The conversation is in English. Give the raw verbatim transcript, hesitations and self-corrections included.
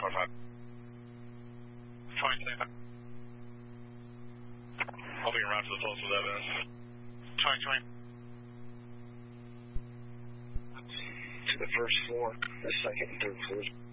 twenty-five. twenty-two. I'll be around to the close with evidence. twenty twenty. To the first floor, the second and third floors.